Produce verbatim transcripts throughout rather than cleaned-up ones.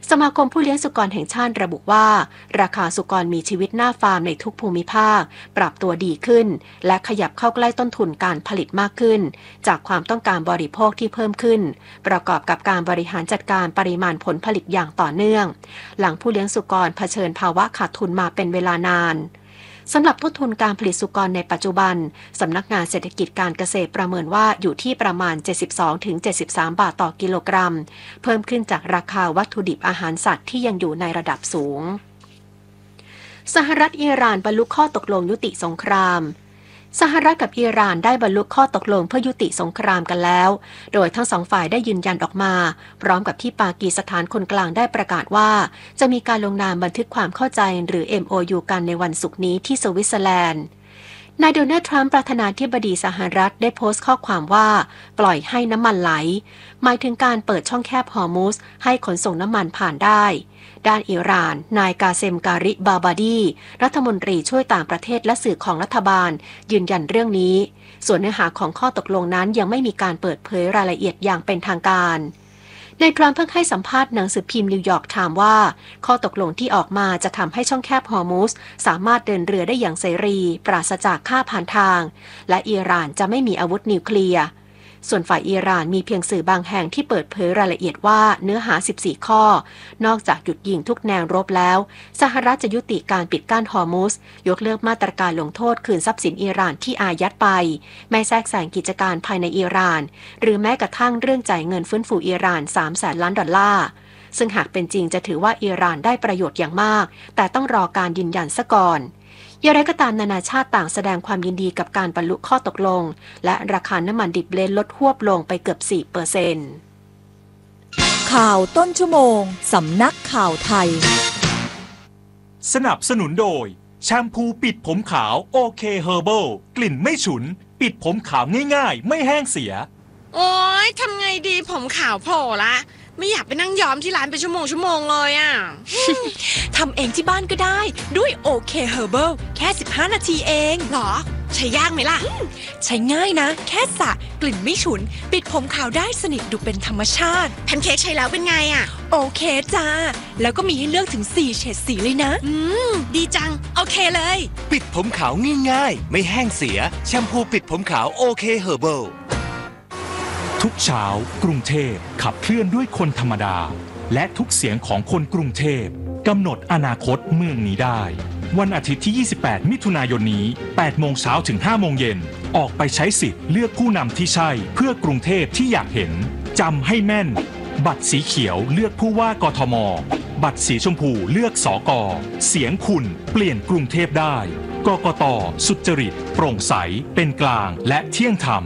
สมาคมผู้เลี้ยงสุกรแห่งชาติระบุว่าราคาสุกรมีชีวิตหน้าฟาร์มในทุกภูมิภาคปรับตัวดีขึ้นและขยับเข้าใกล้ต้นทุนการผลิตมากขึ้นจากความต้องการบริโภคที่เพิ่มขึ้นประกอบกับการบริหารจัดการปริมาณผลผลิตอย่างต่อเนื่องหลังผู้เลี้ยงสุกรเผชิญภาวะขาดทุนมาเป็นเวลานานสำหรับต้นทุนการผลิตสุกรในปัจจุบันสำนักงานเศรษฐกิจการเกษตรประเมินว่าอยู่ที่ประมาณ เจ็ดสิบสองถึงเจ็ดสิบสาม บาทต่อกิโลกรัมเพิ่มขึ้นจากราคาวัตถุดิบอาหารสัตว์ที่ยังอยู่ในระดับสูงสหรัฐอิหร่านบรรลุข้อตกลงยุติสงครามสหรัฐกับอิหร่านได้บรรลุข้อตกลงเพื่อยุติสงครามกันแล้วโดยทั้งสองฝ่ายได้ยืนยันออกมาพร้อมกับที่ปากีสถานคนกลางได้ประกาศว่าจะมีการลงนามบันทึกความเข้าใจหรือ เอ็ม โอ ยู กันในวันศุกร์นี้ที่สวิตเซอร์แลนด์นายโดนัลด์ทรัมป์ประธานาธิบดีสหรัฐได้โพสต์ข้อความว่าปล่อยให้น้ำมันไหลหมายถึงการเปิดช่องแคบฮอร์มุซให้ขนส่งน้ำมันผ่านได้ด้านอิหร่านนายกาเซมการิบาบาดีรัฐมนตรีช่วยต่างประเทศและสื่อของรัฐบาลยืนยันเรื่องนี้ส่วนเนื้อหาของข้อตกลงนั้นยังไม่มีการเปิดเผยรายละเอียดอย่างเป็นทางการนายทรัมป์เพิ่งให้สัมภาษณ์หนังสือพิมพ์นิวยอร์กไทม์ว่าข้อตกลงที่ออกมาจะทำให้ช่องแคบฮอร์มุซสามารถเดินเรือได้อย่างเสรีปราศจากค่าผ่านทางและอิหร่านจะไม่มีอาวุธนิวเคลียร์ส่วนฝ่ายอิหร่านมีเพียงสื่อบางแห่งที่เปิดเผยรายละเอียดว่าเนื้อหาสิบสี่ข้อนอกจากหยุดยิงทุกแนวรบแล้วสหรัฐจะยุติการปิดกั้นฮอร์มุซยกเลิกมาตรการลงโทษคืนทรัพย์สินอิหร่านที่อายัดไปไม่แทรกแซงกิจการภายในอิหร่านหรือแม้กระทั่งเรื่องจ่ายเงินฟื้นฟูอิหร่านสามแสนล้านดอลลาร์ซึ่งหากเป็นจริงจะถือว่าอิหร่านได้ประโยชน์อย่างมากแต่ต้องรอการยืนยันซะก่อนอย่างไรก็ตามนานาชาติต่างแสดงความยินดีกับการบรรลุข้อตกลงและราคาน้ำมันดิบเบรนท์ลดฮวบลงไปเกือบ สี่เปอร์เซ็นต์ข่าวต้นชั่วโมงสำนักข่าวไทยสนับสนุนโดยแชมพูปิดผมขาวโอเคเฮอร์เบิลกลิ่นไม่ฉุนปิดผมขาวง่ายๆไม่แห้งเสียโอ๊ยทำไงดีผมขาวโผล่ละไม่อยากไปนั่งย้อมที่ร้านเป็นชั่วโมงชั่วโมงเลยอ่ะทำเองที่บ้านก็ได้ด้วยโอเคเฮอร์เบิลแค่สิบห้านาทีเองหรอใช้ยากไหมล่ะใช้ง่ายนะแค่สระกลิ่นไม่ฉุนปิดผมขาวได้สนิทดูเป็นธรรมชาติแพนเค้กใช้แล้วเป็นไงอ่ะโอเคจ้าแล้วก็มีให้เลือกถึงสี่เฉดสีเลยนะอืมดีจังโอเคเลยปิดผมขาวง่ายๆไม่แห้งเสียแชมพูปิดผมขาวโอเคเฮอร์เบิลทุกเช้ากรุงเทพขับเคลื่อนด้วยคนธรรมดาและทุกเสียงของคนกรุงเทพกำหนดอนาคตเมืองนี้ได้วันอาทิตย์ที่ยี่สิบแปดมิถุนายนนี้แปดโมงเช้าถึงห้าโมงเย็นออกไปใช้สิทธิ์เลือกผู้นำที่ใช่เพื่อกรุงเทพที่อยากเห็นจำให้แม่นบัตรสีเขียวเลือกผู้ว่ากทมบัตรสีชมพูเลือกสกเสียงคุณเปลี่ยนกรุงเทพได้กกต.สุจริตโปร่งใสเป็นกลางและเที่ยงธรรม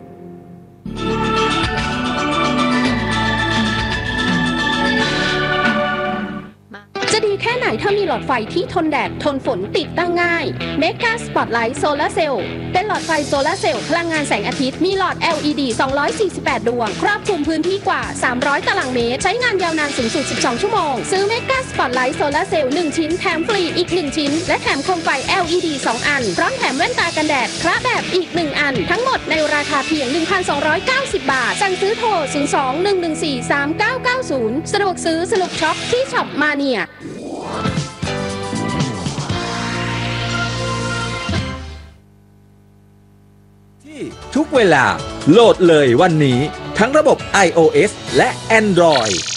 จะดีแค่ไหนถ้ามีหลอดไฟที่ทนแดดทนฝนติดตั้งง่าย Mega Spotlight Solar Cell เป็นหลอดไฟโซลาร์เซลล์พลังงานแสงอาทิตย์มีหลอด แอล อี ดี สองร้อยสี่สิบแปด ดวงครอบคลุมพื้นที่กว่าสามร้อยตารางเมตรใช้งานยาวนานสูงสุดสิบสองชั่วโมงซื้อ Mega Spotlight Solar Cell หนึ่งชิ้นแถมฟรีอีกหนึ่งชิ้นและแถมโคมไฟ แอล อี ดี สองอันพร้อมแถมแว่นตากันแดดคละแบบอีกหนึ่งอันทั้งหมดในราคาเพียง หนึ่งพันสองร้อยเก้าสิบ บาทสั่งซื้อโทรศูนย์ สอง หนึ่ง หนึ่ง สี่ สาม เก้า เก้า ศูนย์สะดวกซื้อสนุกช็อปที่ช็อปมาเนียทุกเวลาโหลดเลยวันนี้ทั้งระบบ ไอ โอ เอส และ Android